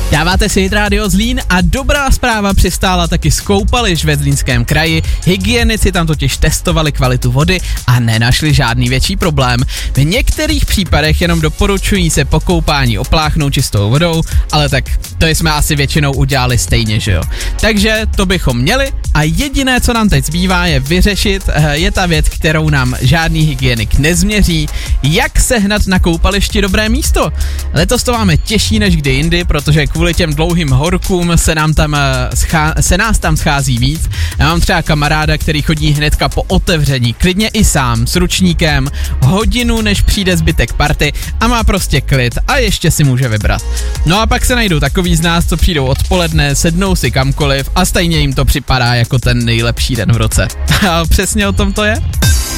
Dáváte si Hit Radio Zlín a dobrá zpráva přistála taky z koupališť ve Zlínském kraji. Hygienici tam totiž testovali kvalitu vody a nenašli žádný větší problém. V některých případech jenom doporučují se po koupání opláchnout čistou vodou, ale tak to jsme asi většinou udělali stejně, že jo. Takže to bychom měli a jediné, co nám teď zbývá, je vyřešit, je ta věc, kterou nám žádný hygienik nezměří, jak sehnat na koupališti dobré místo. Letos to máme těžší než kdy jindy, protože kvůli těm dlouhým horkům se nás tam schází víc. Já mám třeba kamaráda, který chodí hnedka po otevření, klidně i sám, s ručníkem, hodinu než přijde zbytek party a má prostě klid a ještě si může vybrat. No a pak se najdou takový z nás, co přijdou odpoledne, sednou si kamkoliv a stejně jim to připadá jako ten nejlepší den v roce. A přesně o tom to je.